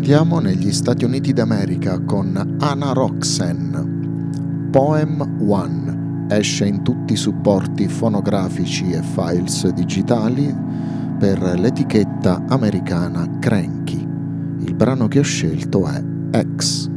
Andiamo negli Stati Uniti d'America con Ana Roxen. Poem One esce in tutti i supporti fonografici e files digitali per l'etichetta americana Cranky. Il brano che ho scelto è X.